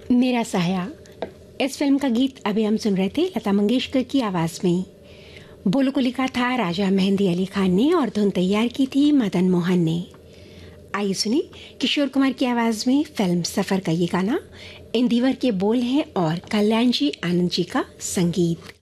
मेरा साया। इस फिल्म का गीत अभी हम सुन रहे थे लता मंगेशकर की आवाज़ में। बोलो को लिखा था राजा मेहंदी अली खान ने और धुन तैयार की थी मदन मोहन ने। आइए सुने किशोर कुमार की आवाज़ में फिल्म सफ़र का ये गाना। इंदिवर के बोल हैं और कल्याण जी आनंद जी का संगीत।